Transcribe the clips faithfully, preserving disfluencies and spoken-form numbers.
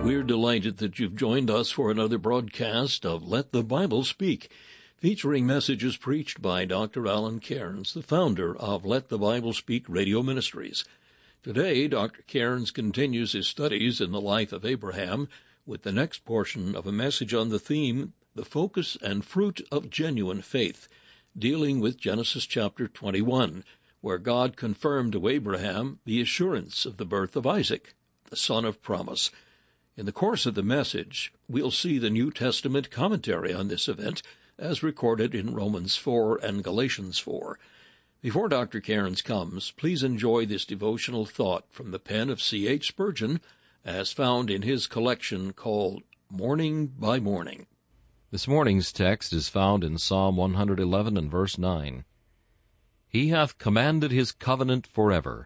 We're delighted that you've joined us for another broadcast of Let the Bible Speak, featuring messages preached by Doctor Alan Cairns, the founder of Let the Bible Speak Radio Ministries. Today, Doctor Cairns continues his studies in the life of Abraham with the next portion of a message on the theme, The Focus and Fruit of Genuine Faith, dealing with Genesis chapter twenty-one, where God confirmed to Abraham the assurance of the birth of Isaac, the son of promise. In the course of the message, we'll see the New Testament commentary on this event as recorded in Romans four and Galatians four. Before Doctor Cairns comes, please enjoy this devotional thought from the pen of C H Spurgeon, as found in his collection called Morning by Morning. This morning's text is found in Psalm one hundred eleven and verse nine. He hath commanded his covenant forever.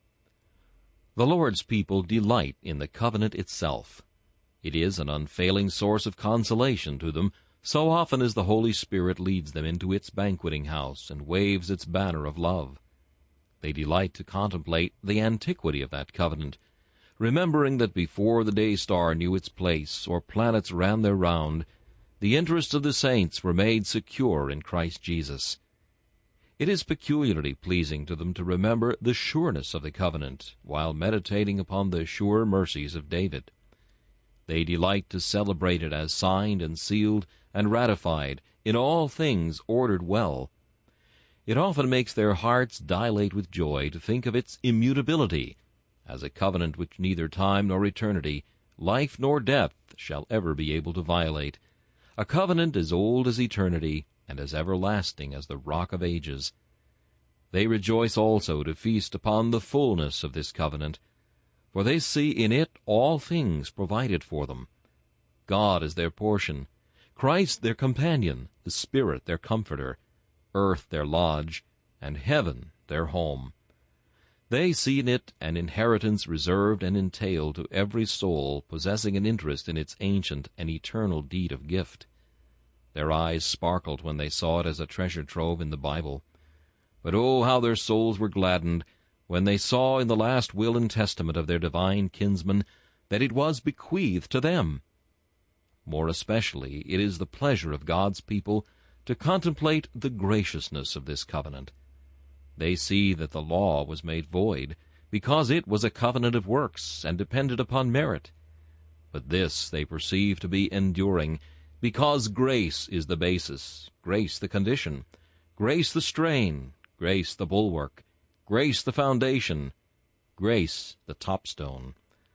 The Lord's people delight in the covenant itself. It is an unfailing source of consolation to them, so often as the Holy Spirit leads them into its banqueting house and waves its banner of love. They delight to contemplate the antiquity of that covenant, remembering that before the day star knew its place or planets ran their round, the interests of the saints were made secure in Christ Jesus. It is peculiarly pleasing to them to remember the sureness of the covenant while meditating upon the sure mercies of David. They delight to celebrate it as signed and sealed and ratified, in all things ordered well. It often makes their hearts dilate with joy to think of its immutability, as a covenant which neither time nor eternity, life nor death, shall ever be able to violate, a covenant as old as eternity, and as everlasting as the rock of ages. They rejoice also to feast upon the fullness of this covenant, for they see in it all things provided for them. God is their portion, Christ their companion, the Spirit their comforter, earth their lodge, and heaven their home. They see in it an inheritance reserved and entailed to every soul possessing an interest in its ancient and eternal deed of gift. Their eyes sparkled when they saw it as a treasure trove in the Bible. But oh, how their souls were gladdened when they saw in the last will and testament of their divine kinsman that it was bequeathed to them. More especially, it is the pleasure of God's people to contemplate the graciousness of this covenant. They see that the law was made void, because it was a covenant of works and depended upon merit. But this they perceive to be enduring, because grace is the basis, grace the condition, grace the strain, grace the bulwark, grace the foundation, grace the topstone.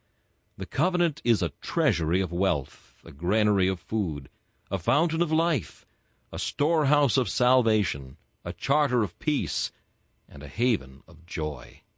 The covenant is a treasury of wealth, a granary of food, a fountain of life, a storehouse of salvation, a charter of peace, and a haven of joy.